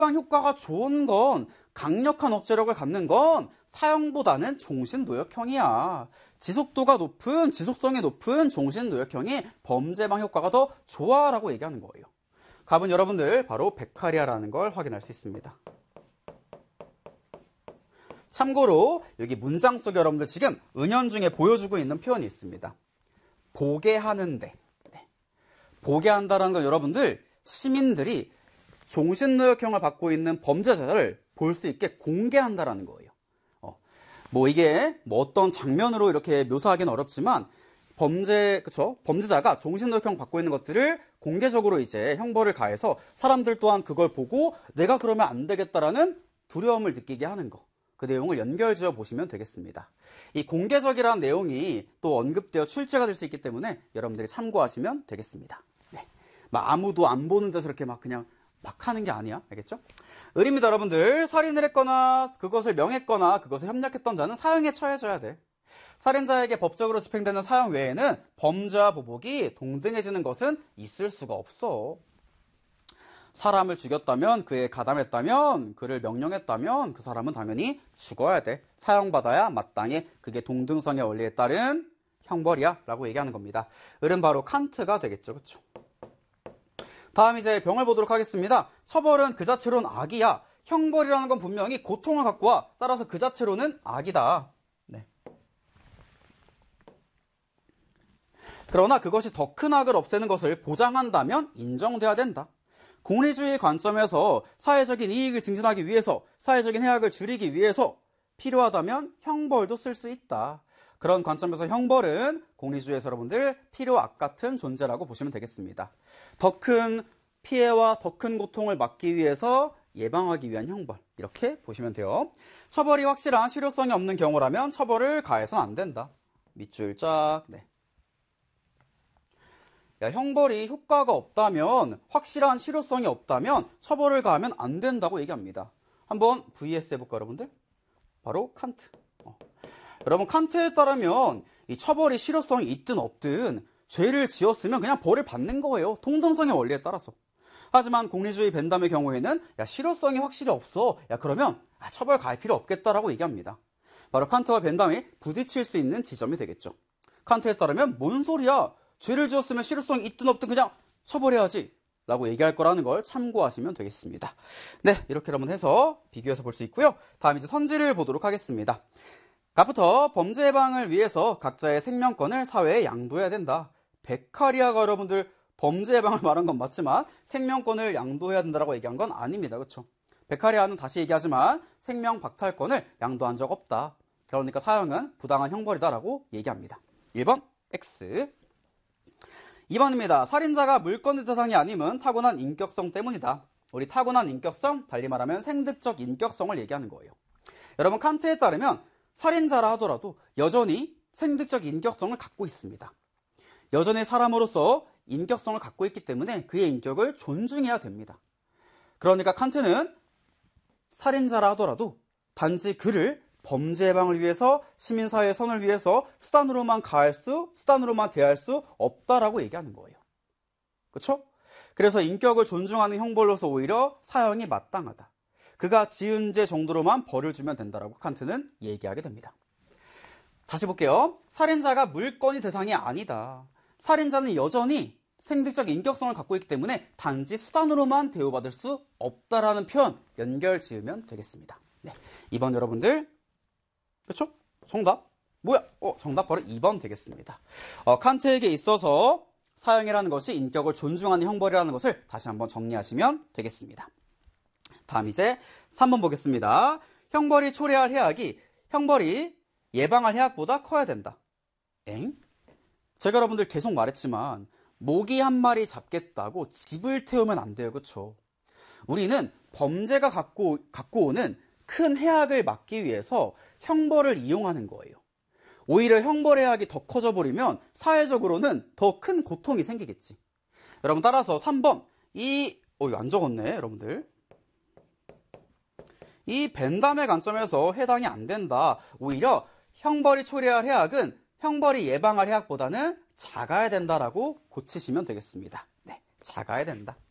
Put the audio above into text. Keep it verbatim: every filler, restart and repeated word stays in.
예방 효과가 좋은 건 강력한 억제력을 갖는 건 사형보다는 종신노역형이야. 지속도가 높은, 지속성이 높은 종신노역형이 범죄 예방 효과가 더 좋아라고 얘기하는 거예요. 답은 여러분들 바로 베카리아라는 걸 확인할 수 있습니다. 참고로 여기 문장 속에 여러분들 지금 은연중에 보여주고 있는 표현이 있습니다. 보게 하는데. 네. 보게 한다는 건 여러분들 시민들이 종신노역형을 받고 있는 범죄자를 볼 수 있게 공개한다라는 거예요. 어, 뭐 이게 뭐 어떤 장면으로 이렇게 묘사하기는 어렵지만 범죄, 그쵸? 범죄자가 종신노역형 받고 있는 것들을 공개적으로 이제 형벌을 가해서 사람들 또한 그걸 보고 내가 그러면 안 되겠다라는 두려움을 느끼게 하는 거. 그 내용을 연결지어 보시면 되겠습니다. 이 공개적이라는 내용이 또 언급되어 출제가 될 수 있기 때문에 여러분들이 참고하시면 되겠습니다. 네. 막 아무도 안 보는 데서 이렇게 막 그냥 막 하는 게 아니야. 알겠죠? 을입니다, 여러분들. 살인을 했거나 그것을 명했거나 그것을 협력했던 자는 사형에 처해져야 돼. 살인자에게 법적으로 집행되는 사형 외에는 범죄와 보복이 동등해지는 것은 있을 수가 없어. 사람을 죽였다면, 그에 가담했다면, 그를 명령했다면 그 사람은 당연히 죽어야 돼. 사형받아야 마땅해. 그게 동등성의 원리에 따른 형벌이야 라고 얘기하는 겁니다. 을은 바로 칸트가 되겠죠. 그렇죠? 다음 이제 병을 보도록 하겠습니다. 처벌은 그 자체로는 악이야. 형벌이라는 건 분명히 고통을 갖고 와. 따라서 그 자체로는 악이다. 네. 그러나 그것이 더 큰 악을 없애는 것을 보장한다면 인정돼야 된다. 공리주의 관점에서 사회적인 이익을 증진하기 위해서, 사회적인 해악을 줄이기 위해서 필요하다면 형벌도 쓸 수 있다. 그런 관점에서 형벌은 공리주의에서 여러분들 필요악 같은 존재라고 보시면 되겠습니다. 더 큰 피해와 더 큰 고통을 막기 위해서 예방하기 위한 형벌, 이렇게 보시면 돼요. 처벌이 확실한 실효성이 없는 경우라면 처벌을 가해서는 안 된다. 밑줄 쫙. 네. 야, 형벌이 효과가 없다면, 확실한 실효성이 없다면 처벌을 가하면 안 된다고 얘기합니다. 한번 브이에스 해볼까요, 여러분들? 바로 칸트. 어. 여러분, 칸트에 따르면 이 처벌이 실효성이 있든 없든 죄를 지었으면 그냥 벌을 받는 거예요. 동등성의 원리에 따라서. 하지만 공리주의 벤담의 경우에는 야, 실효성이 확실히 없어. 야, 그러면 아, 처벌 가할 필요 없겠다라고 얘기합니다. 바로 칸트와 벤담이 부딪힐 수 있는 지점이 되겠죠. 칸트에 따르면 뭔 소리야? 죄를 지었으면 실효성이 있든 없든 그냥 처벌해야지 라고 얘기할 거라는 걸 참고하시면 되겠습니다. 네, 이렇게 한번 해서 비교해서 볼 수 있고요. 다음 이제 선지를 보도록 하겠습니다. 갑부터 범죄 예방을 위해서 각자의 생명권을 사회에 양도해야 된다. 베카리아가 여러분들 범죄 예방을 말한 건 맞지만 생명권을 양도해야 된다고 얘기한 건 아닙니다. 그렇죠? 베카리아는 다시 얘기하지만 생명 박탈권을 양도한 적 없다. 그러니까 사형은 부당한 형벌이다라고 얘기합니다. 일 번 X. 이 번입니다. 살인자가 물권의 대상이 아님은 타고난 인격성 때문이다. 우리 타고난 인격성, 달리 말하면 생득적 인격성을 얘기하는 거예요. 여러분, 칸트에 따르면 살인자라 하더라도 여전히 생득적 인격성을 갖고 있습니다. 여전히 사람으로서 인격성을 갖고 있기 때문에 그의 인격을 존중해야 됩니다. 그러니까 칸트는 살인자라 하더라도 단지 그를 범죄 예방을 위해서, 시민사회의 선을 위해서 수단으로만 가할 수, 수단으로만 대할 수 없다라고 얘기하는 거예요. 그렇죠? 그래서 인격을 존중하는 형벌로서 오히려 사형이 마땅하다. 그가 지은 죄 정도로만 벌을 주면 된다라고 칸트는 얘기하게 됩니다. 다시 볼게요. 살인자가 물권의 대상이 아니다. 살인자는 여전히 생득적 인격성을 갖고 있기 때문에 단지 수단으로만 대우받을 수 없다라는 표현 연결 지으면 되겠습니다. 네, 이 번 여러분들 그렇죠? 정답 뭐야? 어, 정답 바로 이 번 되겠습니다. 어, 칸트에게 있어서 사형이라는 것이 인격을 존중하는 형벌이라는 것을 다시 한번 정리하시면 되겠습니다. 다음 이제 삼 번 보겠습니다. 형벌이 초래할 해악이 형벌이 예방할 해악보다 커야 된다. 엥? 제가 여러분들 계속 말했지만 모기 한 마리 잡겠다고 집을 태우면 안 돼요. 그렇죠? 우리는 범죄가 갖고, 갖고 오는 큰 해악을 막기 위해서 형벌을 이용하는 거예요. 오히려 형벌 해악이 더 커져버리면 사회적으로는 더 큰 고통이 생기겠지. 여러분 따라서 삼 번 이 어, 이거 안 적었네 여러분들. 이 벤담의 관점에서 해당이 안 된다. 오히려 형벌이 초래할 해악은 형벌이 예방할 해악보다는 작아야 된다라고 고치시면 되겠습니다. 네, 작아야 된다.